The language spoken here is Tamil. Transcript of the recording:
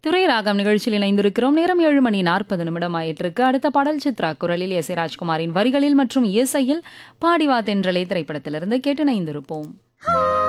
திரைராகம் நிகழ்ச்சியில் இணைந்திருக்கிறோம். நேரம் 7:40 ஆயிட்டிருக்கு. அடுத்த பாடல் சித்ரா குரலில் எஸ் ஏ ராஜ்குமாரின் வரிகளில் மற்றும் இசையில் பாடிவா தென்றலே திரைப்படத்திலிருந்து கேட்டு இணைந்திருப்போம்.